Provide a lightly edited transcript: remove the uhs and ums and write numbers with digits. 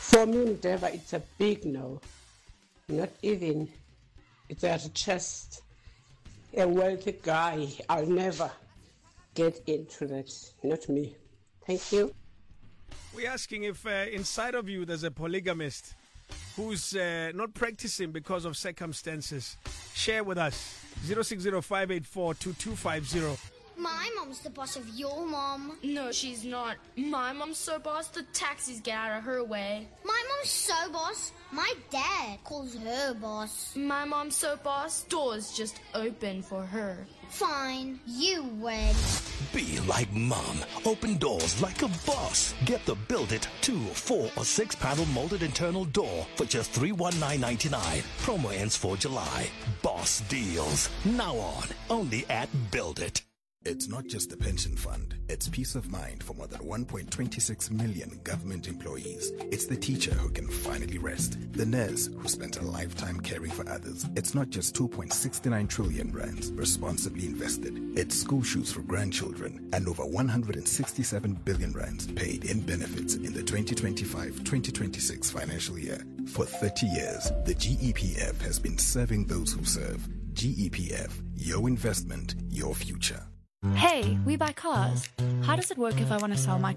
For me, Ndeva, it's a big no. Not even. It's just a wealthy guy. I'll never get into that. Not me. Thank you. We're asking if inside of you there's a polygamist who's not practicing because of circumstances. Share with us. 060-584-2250. My mom's the boss of your mom. No, she's not. My mom's so boss, the taxis get out of her way. My mom's so boss, my dad calls her boss. My mom's so boss, doors just open for her. Fine, you win. Be like Mom. Open doors like a boss. Get the Build It 2, 4 or 6 panel molded internal door for just $319.99. Promo ends for July. Boss deals. Now on. Only at Build It. It's not just the pension fund. It's peace of mind for more than 1.26 million government employees. It's the teacher who can finally rest. The nurse who spent a lifetime caring for others. It's not just 2.69 trillion rands responsibly invested. It's school shoes for grandchildren and over 167 billion rands paid in benefits in the 2025-2026 financial year. For 30 years, the GEPF has been serving those who serve. GEPF, your investment, your future. Hey, we buy cars. How does it work if I want to sell my